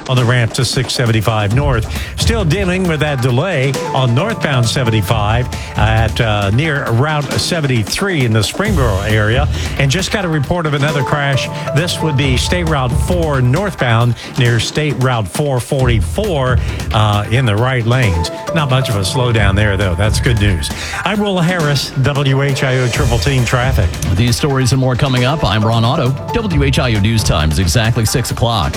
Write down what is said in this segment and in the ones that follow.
on the ramp to 675 north. Still dealing with that delay on northbound 75 at near Route 73 in the Springboro area. And just got a report of another crash. This would be State Route 4 northbound near State Route 444 in the right lanes. Not much of a slowdown there, though. That's good news. I'm Will Harris, WHIO Triple Team Traffic. These stories and more coming up. I'm Ron Otto. WHIO News Time is exactly 6 o'clock.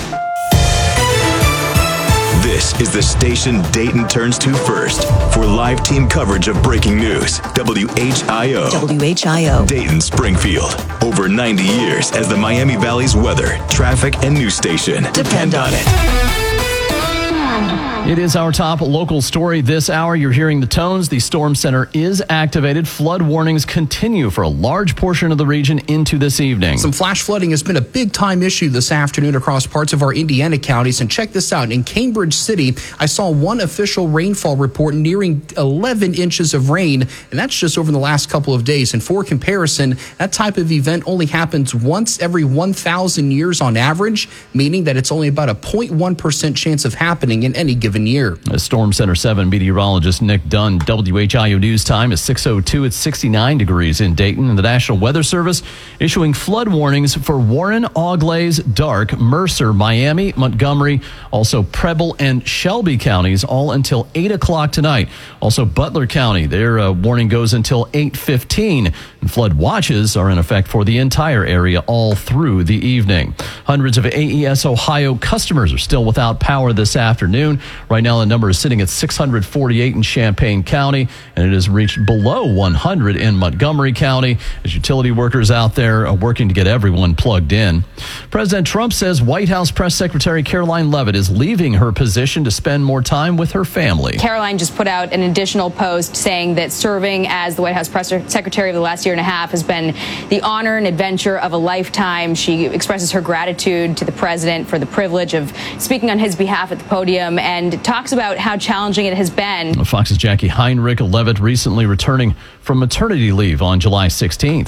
This is the station Dayton turns to first for live team coverage of breaking news. WHIO. WHIO. Dayton Springfield. Over 90 years as the Miami Valley's weather, traffic, and news station. Depend on it. It is our top local story this hour. You're hearing the tones. The storm center is activated. Flood warnings continue for a large portion of the region into this evening. Some flash flooding has been a big time issue this afternoon across parts of our Indiana counties. And check this out. In Cambridge City, I saw one official rainfall report nearing 11 inches of rain. And that's just over the last couple of days. And for comparison, that type of event only happens once every 1,000 years on average, meaning that it's only about a 0.1% chance of happening in any given year. Storm Center 7 meteorologist Nick Dunn. WHIO News Time is 6:02. It's 69 degrees in Dayton. And the National Weather Service issuing flood warnings for Warren, Auglaize, Darke, Mercer, Miami, Montgomery, also Preble and Shelby counties, all until 8 o'clock tonight. Also Butler County, their warning goes until 8:15. And flood watches are in effect for the entire area all through the evening. Hundreds of AES Ohio customers are still without power this afternoon. Right now, the number is sitting at 648 in Champaign County, and it has reached below 100 in Montgomery County as utility workers out there are working to get everyone plugged in. President Trump says White House Press Secretary Caroline Leavitt is leaving her position to spend more time with her family. Caroline just put out an additional post saying that serving as the White House Press Secretary of the last year and a half has been the honor and adventure of a lifetime. She expresses her gratitude to the president for the privilege of speaking on his behalf at the podium and talks about how challenging it has been. Fox's Jackie Heinrich. Leavitt recently returning from maternity leave on July 16th.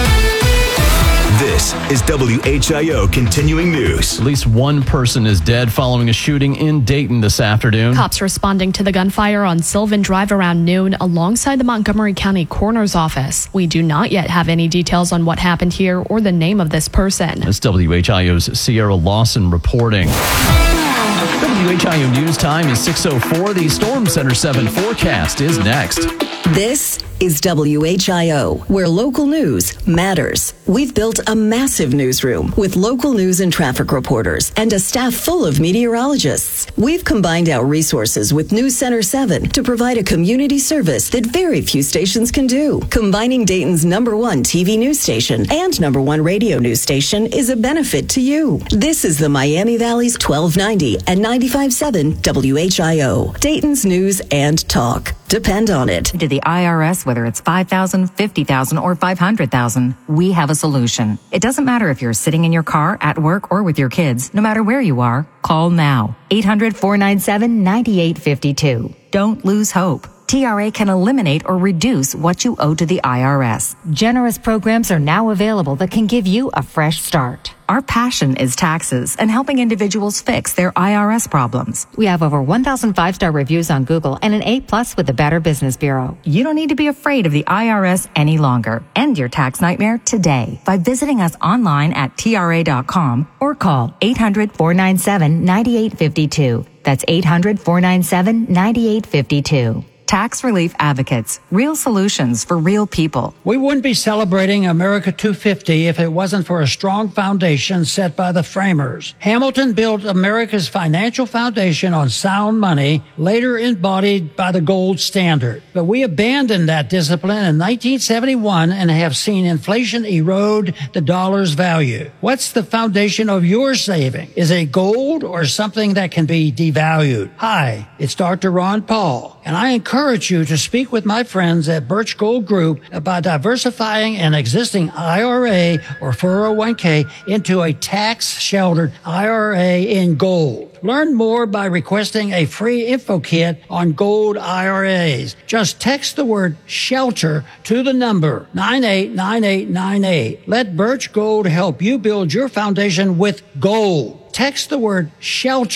This is WHIO Continuing News. At least one person is dead following a shooting in Dayton this afternoon. Cops responding to the gunfire on Sylvan Drive around noon alongside the Montgomery County Coroner's Office. We do not yet have any details on what happened here or the name of this person. That's WHIO's Sierra Lawson reporting. WHIO News Time is 6:04. The Storm Center 7 forecast is next. This is WHIO, where local news matters. We've built a massive newsroom with local news and traffic reporters and a staff full of meteorologists. We've combined our resources with News Center 7 to provide a community service that very few stations can do. Combining Dayton's #1 TV news station and #1 radio news station is a benefit to you. This is the Miami Valley's 1290 and 95.7 WHIO, Dayton's news and talk. Depend on it. To the IRS, whether it's $5,000, $50,000, or $500,000, we have a solution. It doesn't matter if you're sitting in your car, at work, or with your kids. No matter where you are, call now. 800-497-9852. Don't lose hope. TRA can eliminate or reduce what you owe to the IRS. Generous programs are now available that can give you a fresh start. Our passion is taxes and helping individuals fix their IRS problems. We have over 1,000 five-star reviews on Google and an A+ with the Better Business Bureau. You don't need to be afraid of the IRS any longer. End your tax nightmare today by visiting us online at TRA.com or call 800-497-9852. That's 800-497-9852. Tax Relief Advocates. Real solutions for real people. We wouldn't be celebrating America 250 if it wasn't for a strong foundation set by the framers. Hamilton built America's financial foundation on sound money, later embodied by the gold standard. But we abandoned that discipline in 1971 and have seen inflation erode the dollar's value. What's the foundation of your saving? Is it gold or something that can be devalued? Hi, it's Dr. Ron Paul, and I encourage you to speak with my friends at Birch Gold Group about diversifying an existing IRA or 401k into a tax-sheltered IRA in gold. Learn more by requesting a free info kit on gold IRAs. Just text the word shelter to the number 989898. Let Birch Gold help you build your foundation with gold. Text the word shelter